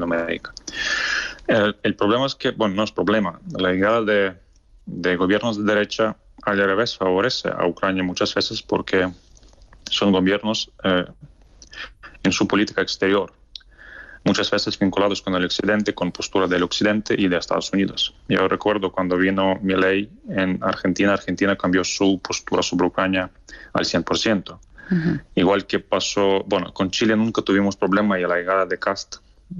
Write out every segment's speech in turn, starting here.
Latinoamérica. El problema es que, bueno, no es problema, la llegada de gobiernos de derecha al revés favorece a Ucrania muchas veces porque son gobiernos en su política exterior, muchas veces vinculados con el Occidente, con postura del Occidente y de Estados Unidos. Yo recuerdo cuando vino Milei en Argentina, Argentina cambió su postura sobre Ucrania al 100%. Uh-huh. Igual que pasó, bueno, con Chile nunca tuvimos problema y la llegada de Kast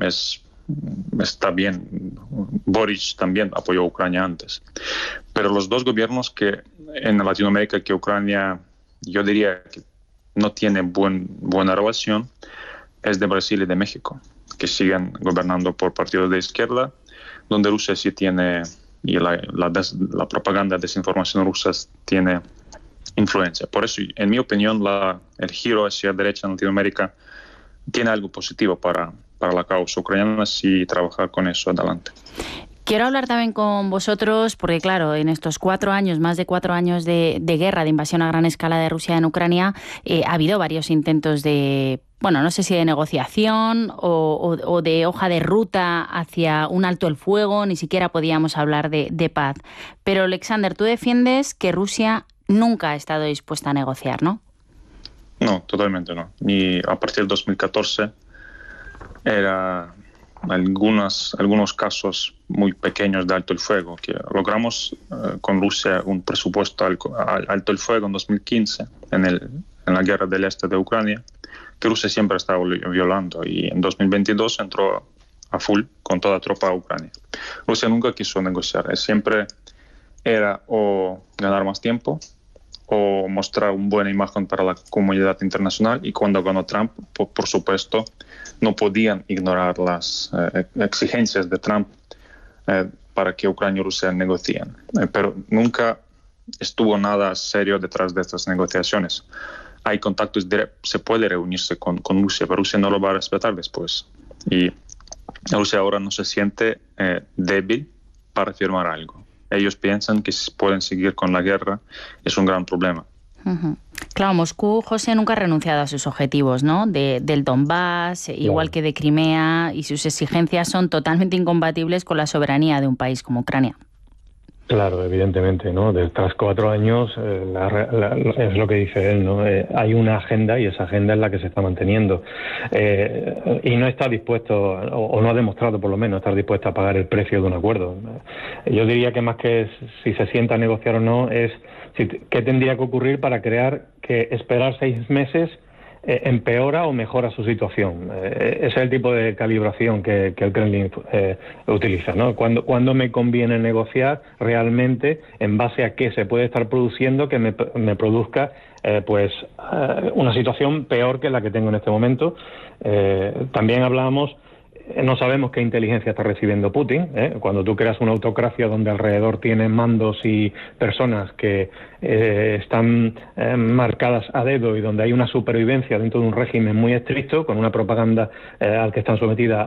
está bien. Boric también apoyó a Ucrania antes. Pero los dos gobiernos que en Latinoamérica que Ucrania, yo diría que no tiene buena relación, es de Brasil y de México, que siguen gobernando por partidos de izquierda, donde Rusia sí tiene, y la propaganda de desinformación rusa tiene influencia. Por eso, en mi opinión, el giro hacia la derecha en Latinoamérica tiene algo positivo para la causa ucraniana si trabajar con eso adelante. Quiero hablar también con vosotros porque, claro, en estos 4 años, más de 4 años de guerra, de invasión a gran escala de Rusia en Ucrania, ha habido varios intentos de, bueno, no sé si de negociación o de hoja de ruta hacia un alto el fuego, ni siquiera podíamos hablar de paz. Pero, Alexander, tú defiendes que Rusia nunca ha estado dispuesta a negociar, ¿no? No, totalmente no. Ni a partir del 2014 era algunos casos muy pequeños de alto el fuego, que logramos con Rusia un presupuesto alto el fuego en 2015 en la guerra del este de Ucrania, que Rusia siempre estaba violando, y en 2022 entró a full con toda tropa a Ucrania. Rusia nunca quiso negociar, siempre era o ganar más tiempo o mostrar una buena imagen para la comunidad internacional, y cuando ganó Trump, por supuesto, no podían ignorar las exigencias de Trump para que Ucrania y Rusia negocien. Pero nunca estuvo nada serio detrás de estas negociaciones. Hay contactos directos, se puede reunirse con Rusia, pero Rusia no lo va a respetar después. Y Rusia ahora no se siente débil para firmar algo. Ellos piensan que pueden seguir con la guerra, es un gran problema. Uh-huh. Claro, Moscú, José, nunca ha renunciado a sus objetivos, ¿no? Del Donbass, claro, igual que de Crimea, y sus exigencias son totalmente incompatibles con la soberanía de un país como Ucrania. Claro, evidentemente, ¿no? Tras 4 años, es lo que dice él, ¿no? Hay una agenda y esa agenda es la que se está manteniendo. Y no está dispuesto, o no ha demostrado por lo menos estar dispuesto a pagar el precio de un acuerdo. Yo diría que más que si se sienta a negociar o no, es qué tendría que ocurrir para crear que esperar 6 meses empeora o mejora su situación. Ese es el tipo de calibración que el Kremlin utiliza, ¿no? Cuando me conviene negociar realmente en base a qué se puede estar produciendo que me produzca una situación peor que la que tengo en este momento. También hablábamos, no sabemos qué inteligencia está recibiendo Putin. Cuando tú creas una autocracia donde alrededor tienes mandos y personas que están marcadas a dedo, y donde hay una supervivencia dentro de un régimen muy estricto, con una propaganda al que están sometidas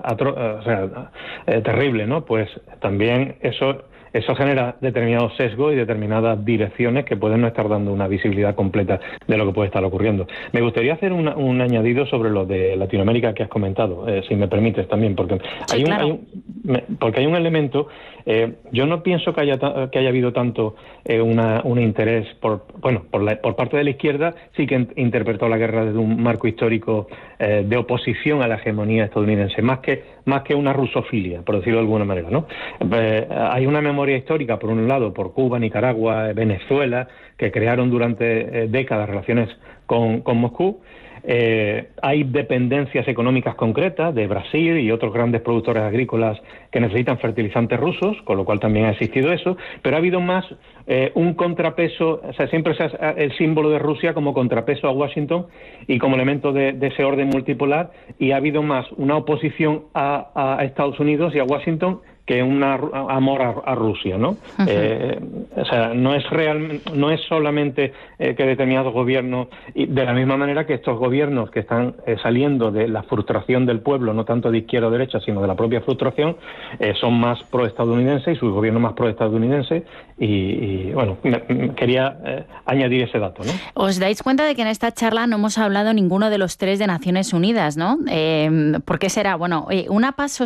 terrible, ¿no? Pues también eso genera determinados sesgos y determinadas direcciones que pueden no estar dando una visibilidad completa de lo que puede estar ocurriendo. Me gustaría hacer un añadido sobre lo de Latinoamérica que has comentado, si me permites también, porque sí, claro. hay un elemento. Yo no pienso que haya habido tanto un interés por parte de la izquierda. Sí que interpretó la guerra desde un marco histórico de oposición a la hegemonía estadounidense, más que una rusofilia, por decirlo de alguna manera, ¿no? Hay una memoria histórica, por un lado, por Cuba, Nicaragua, Venezuela, que crearon durante décadas relaciones con Moscú. Hay dependencias económicas concretas de Brasil y otros grandes productores agrícolas que necesitan fertilizantes rusos, con lo cual también ha existido eso, pero ha habido más un contrapeso, o sea, siempre el símbolo de Rusia como contrapeso a Washington y como elemento de ese orden multipolar, y ha habido más una oposición a Estados Unidos y a Washington que un amor a Rusia, ¿no? O sea, no es solamente que determinados gobiernos, y de la misma manera que estos gobiernos que están saliendo de la frustración del pueblo, no tanto de izquierda o derecha, sino de la propia frustración, son más pro-estadounidenses y sus gobiernos más pro-estadounidenses, y bueno, quería añadir ese dato, ¿no? Os dais cuenta de que en esta charla no hemos hablado ninguno de los 3 de Naciones Unidas, ¿no? ¿Por qué será? Bueno, una paz